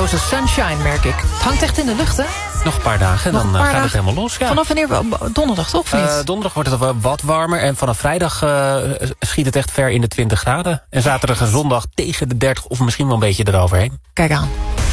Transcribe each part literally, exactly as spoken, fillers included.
Eindeloze sunshine, merk ik. Het hangt echt in de lucht, hè? Nog een paar dagen en dan paar gaat dagen. het helemaal los. Ja. Vanaf wanneer? Donderdag, toch? Of niet? Uh, donderdag wordt het wel wat warmer. En vanaf vrijdag uh, schiet het echt ver in de twintig graden. En zaterdag en zondag tegen de dertig of misschien wel een beetje eroverheen. Kijk aan.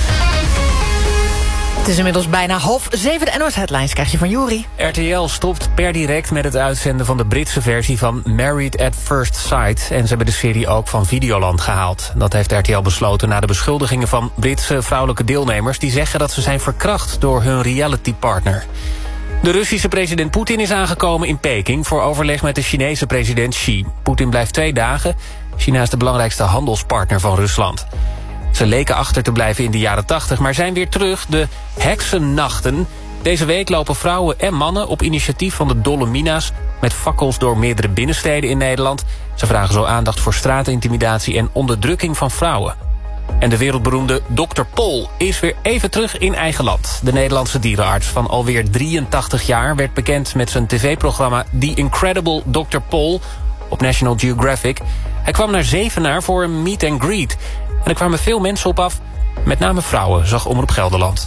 Het is inmiddels bijna half zeven. De N O S-headlines krijg je van Juri. R T L stopt per direct met het uitzenden van de Britse versie van Married at First Sight. En ze hebben de serie ook van Videoland gehaald. Dat heeft R T L besloten na de beschuldigingen van Britse vrouwelijke deelnemers... die zeggen dat ze zijn verkracht door hun realitypartner. De Russische president Poetin is aangekomen in Peking... voor overleg met de Chinese president Xi. Poetin blijft twee dagen. China is de belangrijkste handelspartner van Rusland. Ze leken achter te blijven in de jaren tachtig, maar zijn weer terug. De heksennachten. Deze week lopen vrouwen en mannen op initiatief van de Dolomina's... met fakkels door meerdere binnensteden in Nederland. Ze vragen zo aandacht voor straatintimidatie en onderdrukking van vrouwen. En de wereldberoemde dokter Pol is weer even terug in eigen land. De Nederlandse dierenarts van alweer drieëntachtig jaar... werd bekend met zijn tv-programma The Incredible dokter Pol... op National Geographic. Hij kwam naar Zevenaar voor een meet and greet... En er kwamen veel mensen op af, met name vrouwen, zag Omroep Gelderland.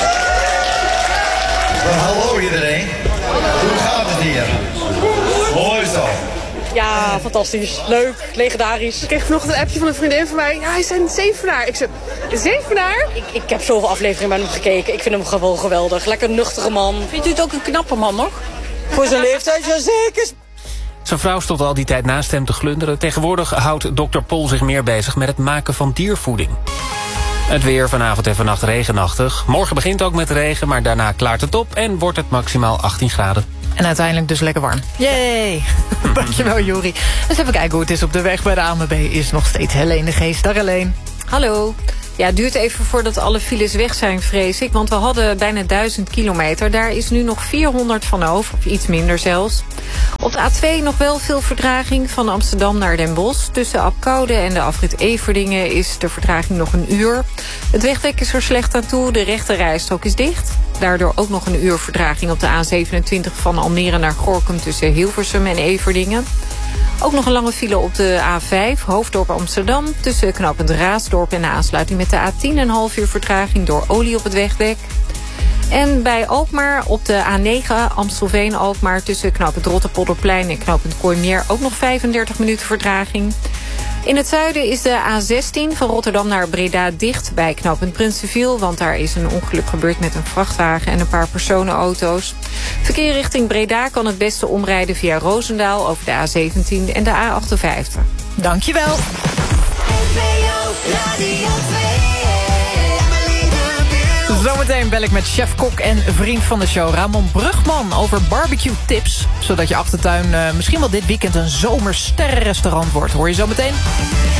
Well, hallo iedereen. Hoe gaat het hier? Mooi zo. Ja, fantastisch. Leuk, legendarisch. Ik kreeg vanochtend een appje van een vriendin van mij. Ja, hij is een Zevenaar. Ik zei, Zevenaar? Ik, ik heb zoveel afleveringen met hem gekeken. Ik vind hem gewoon geweldig. Lekker nuchtere man. Vindt u het ook een knappe man nog? Voor zijn leeftijd, ja zeker. Zijn vrouw stond al die tijd naast hem te glunderen. Tegenwoordig houdt dokter Pol zich meer bezig met het maken van diervoeding. Het weer vanavond en vannacht regenachtig. Morgen begint ook met regen, maar daarna klaart het op... en wordt het maximaal achttien graden. En uiteindelijk dus lekker warm. Yay! Dankjewel, Juri. Dus even kijken hoe het is op de weg bij de A N W B. Is nog steeds Helene de Geest. Dag Helene. Hallo. Ja, het duurt even voordat alle files weg zijn, vrees ik. Want we hadden bijna duizend kilometer. Daar is nu nog vierhonderd van over, of iets minder zelfs. Op de A twee nog wel veel vertraging van Amsterdam naar Den Bosch. Tussen Apkoude en de afrit Everdingen is de vertraging nog een uur. Het wegdek is er slecht aan toe, de rechte rijstrook is dicht. Daardoor ook nog een uur vertraging op de A zevenentwintig van Almere naar Gorinchem... tussen Hilversum en Everdingen. Ook nog een lange file op de A vijf, Hoofddorp Amsterdam... tussen knooppunt Raasdorp en de aansluiting met de A tien... een half uur vertraging door olie op het wegdek. En bij Alkmaar op de A negen, Amstelveen-Alkmaar... tussen knooppunt Rotterpolderplein en knooppunt Kooimeer... ook nog vijfendertig minuten vertraging. In het zuiden is de A zestien van Rotterdam naar Breda dicht bij knooppunt Prinsenviel... want daar is een ongeluk gebeurd met een vrachtwagen en een paar personenauto's. Verkeer richting Breda kan het beste omrijden via Roosendaal over de A zeventien en de A achtenvijftig. Dankjewel. Zometeen bel ik met chef-kok en vriend van de show Ramon Brugman over barbecue tips. Zodat je achtertuin uh, misschien wel dit weekend een zomersterrenrestaurant wordt. Hoor je zo meteen?